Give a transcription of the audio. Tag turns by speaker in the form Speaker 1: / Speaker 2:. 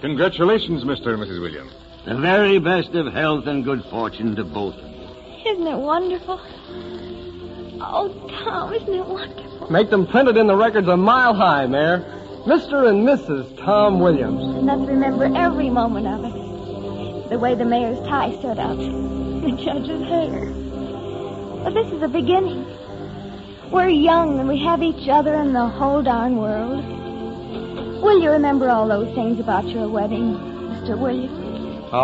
Speaker 1: Congratulations, Mr. and Mrs. Williams.
Speaker 2: The very best of health and good fortune to both of you.
Speaker 3: Isn't it wonderful? Oh, Tom, isn't it wonderful?
Speaker 4: Make them printed in the records a mile high, Mayor. Mr. and Mrs. Tom Williams.
Speaker 3: And let's remember every moment of it. The way the mayor's tie stood up. The judge's hair. But this is the beginning. We're young and we have each other and the whole darn world. Will you remember all those things about your wedding, Mr. Williams?